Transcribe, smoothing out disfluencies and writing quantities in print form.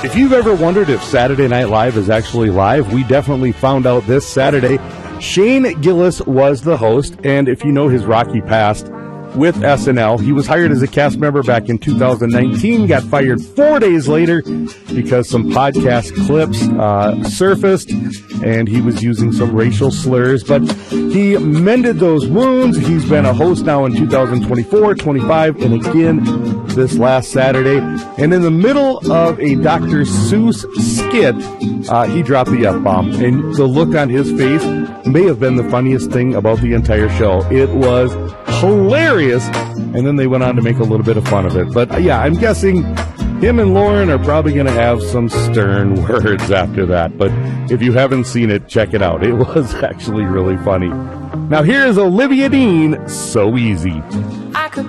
If you've ever wondered if Saturday Night Live is actually live, we definitely found out this Saturday. Shane Gillis was the host, and if you know his rocky past with SNL, he was hired as a cast member back in 2019, got fired 4 days later because some podcast clips surfaced, and he was using some racial slurs, but he mended those wounds. He's been a host now in 2024, 25, and again this last Saturday. And in the middle of a Dr. Seuss skit, he dropped the F-bomb, and the look on his face may have been the funniest thing about the entire show. It was hilarious, and then they went on to make a little bit of fun of it. But yeah, I'm guessing him and Lauren are probably going to have some stern words after that. But if you haven't seen it, check it out. It was actually really funny. Now here's Olivia Dean, So Easy.